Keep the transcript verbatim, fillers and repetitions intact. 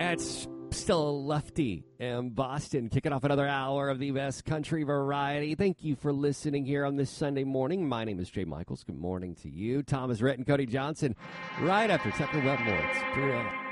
It's still Lefty and Boston kicking off another hour of the best country variety. Thank you for listening here on this Sunday morning. My name is Jay Michaels. Good morning to you. Thomas Rhett and Cody Johnson right after Tucker Wetmore. It's Pura.